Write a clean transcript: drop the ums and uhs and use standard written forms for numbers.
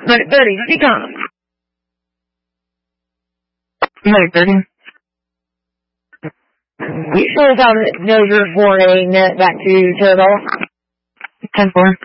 Medic 30, decom. Medic 30. You should have knows you're for a net back to Turtle. 10-4.